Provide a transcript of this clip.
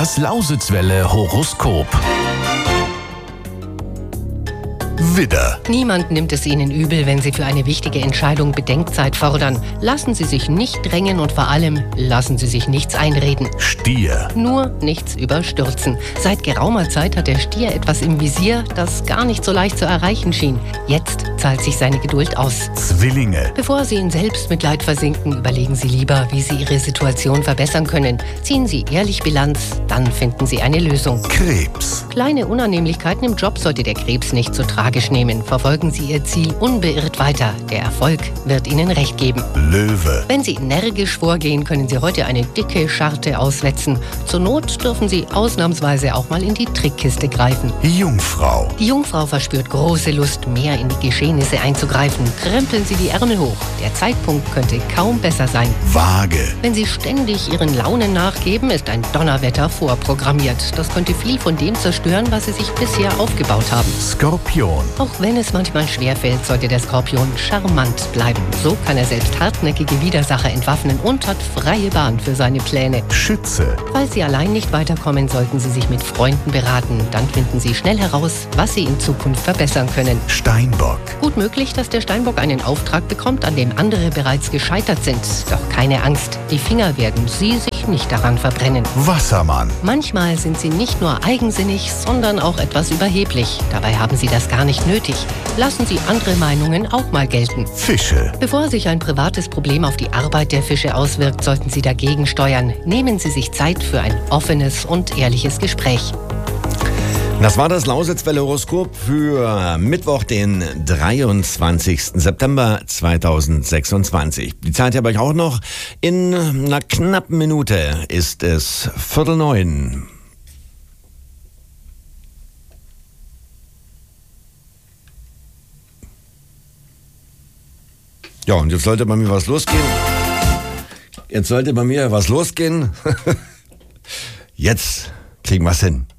Das Lausitzwelle Horoskop. Widder. Niemand nimmt es Ihnen übel, wenn Sie für eine wichtige Entscheidung Bedenkzeit fordern. Lassen Sie sich nicht drängen und vor allem lassen Sie sich nichts einreden. Stier. Nur nichts überstürzen. Seit geraumer Zeit hat der Stier etwas im Visier, das gar nicht so leicht zu erreichen schien. Jetzt zahlt sich seine Geduld aus. Zwillinge. Bevor Sie in Selbstmitleid versinken, überlegen Sie lieber, wie Sie Ihre Situation verbessern können. Ziehen Sie ehrlich Bilanz, dann finden Sie eine Lösung. Krebs. Kleine Unannehmlichkeiten im Job sollte der Krebs nicht so tragisch nehmen. Verfolgen Sie Ihr Ziel unbeirrt weiter. Der Erfolg wird Ihnen recht geben. Löwe. Wenn Sie energisch vorgehen, können Sie heute eine dicke Scharte auswetzen. Zur Not dürfen Sie ausnahmsweise auch mal in die Trickkiste greifen. Jungfrau. Die Jungfrau verspürt große Lust, mehr in die Geschehnisse einzugreifen. Krempeln Sie die Ärmel hoch. Der Zeitpunkt könnte kaum besser sein. Waage. Wenn Sie ständig Ihren Launen nachgeben, ist ein Donnerwetter vorprogrammiert. Das könnte viel von dem zerstören, was Sie sich bisher aufgebaut haben. Skorpion. Auch wenn es manchmal schwerfällt, sollte der Skorpion charmant bleiben. So kann er selbst hartnäckige Widersacher entwaffnen und hat freie Bahn für seine Pläne. Schütze. Falls Sie allein nicht weiterkommen, sollten Sie sich mit Freunden beraten. Dann finden Sie schnell heraus, was Sie in Zukunft verbessern können. Steinbock. Gut möglich, dass der Steinbock einen Auftrag bekommt, an dem andere bereits gescheitert sind. Doch keine Angst, die Finger werden Sie sich nicht daran verbrennen. Wassermann. Manchmal sind Sie nicht nur eigensinnig, sondern auch etwas überheblich. Dabei haben Sie das gar nicht nötig. Lassen Sie andere Meinungen auch mal gelten. Fische. Bevor sich ein privates Problem auf die Arbeit der Fische auswirkt, sollten Sie dagegen steuern. Nehmen Sie sich Zeit für ein offenes und ehrliches Gespräch. Das war das Lausitzwelle-Horoskop für Mittwoch, den 23. September 2026. Die Zeit habe ich auch noch. In einer knappen Minute ist es 8:45. Ja, und jetzt sollte bei mir was losgehen. Jetzt kriegen wir es hin.